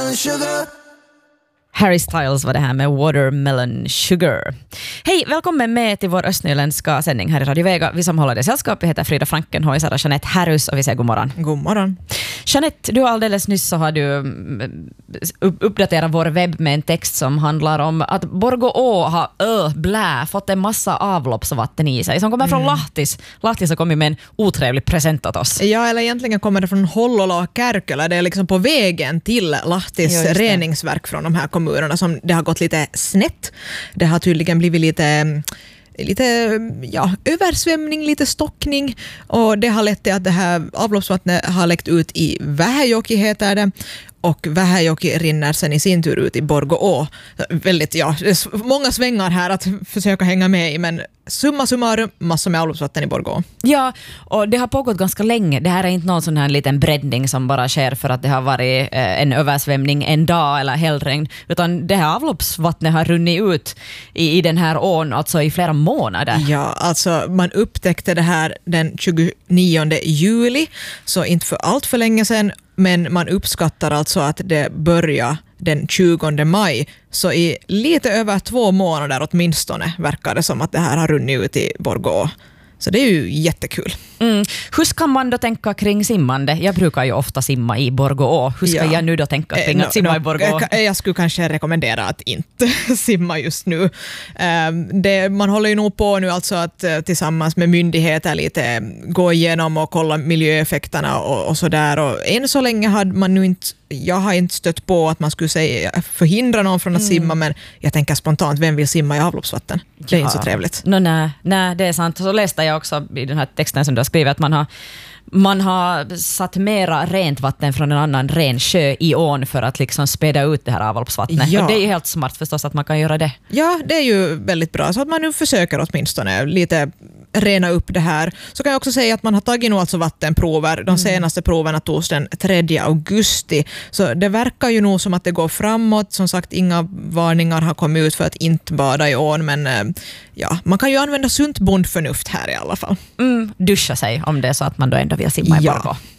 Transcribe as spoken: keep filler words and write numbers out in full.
watermelon sugar. Harry Styles var det här med Watermelon Sugar. Hej, välkommen med till vår östnyländska sändning här i Radio Vega. Vi som håller det sällskap, vi heter Frida Frankenhojsar och Jeanette Harrus och vi säger god morgon. God morgon. Jeanette, du alldeles nyss så har du uppdaterat vår webb med en text som handlar om att Borgå har ö, blä, fått en massa avloppsvatten i sig som kommer från mm. Lahtis. Lahtis har kommit med en otrevlig present åt oss. Ja, eller egentligen kommer det från Hollola och Kärkölä. Det är liksom på vägen till Lahtis reningsverk från de här kommunerna som det har gått lite snett. Det har tydligen blivit lite lite ja, översvämning, lite stockning och det har lett till att det här avloppsvattnet har läckt ut i Vähäjoki heter det. Och Vähäjoki rinner sen i sin tur ut i Borgå. Väldigt, ja, det är många svängar här att försöka hänga med i, men summa summarum, massor med avloppsvatten i Borgå. Ja, och det har pågått ganska länge. Det här är inte någon sån här liten breddning som bara sker för att det har varit eh, en översvämning en dag eller hällregn, utan det här avloppsvattnet har runnit ut i, i den här ån alltså i flera månader. Ja, alltså man upptäckte det här den tjugonionde juli, så inte för allt för länge sedan. Men man uppskattar alltså att det börjar den tjugonde maj. Så i lite över två månader åtminstone verkar det som att det här har runnit ut i Borgå. Så det är ju jättekul. Mm. Hur ska man då tänka kring simmande? Jag brukar ju ofta simma i Borgå. Hur ska ja. jag nu då tänka kring eh, att simma no, no, i Borgå? Jag, jag skulle kanske rekommendera att inte simma just nu. Um, det, man håller ju nog på nu alltså att uh, tillsammans med myndigheter lite gå igenom och kolla miljöeffekterna och, och sådär. Och än så länge hade man nu inte, jag har inte stött på att man skulle säga förhindra någon från att mm. simma, men jag tänker spontant, vem vill simma i avloppsvatten? Det är ja. inte så trevligt. No, nej, nej, det är sant. Så läste jag också i den här texten som du har skrivit att man har, man har satt mera rent vatten från en annan ren sjö i ån för att liksom späda ut det här avloppsvattnet. Ja. Och det är ju helt smart förstås att man kan göra det. Ja, det är ju väldigt bra. Så att man nu försöker åtminstone lite rena upp det här. Så kan jag också säga att man har tagit nog alltså vattenprover. De mm. senaste proverna togs den tredje augusti. Så det verkar ju nog som att det går framåt. Som sagt, inga varningar har kommit ut för att inte bada i ån. Men ja, man kan ju använda sunt bondförnuft här i alla fall. Mm, duscha sig om det är så att man då ändå vill simma i ja. Borgå.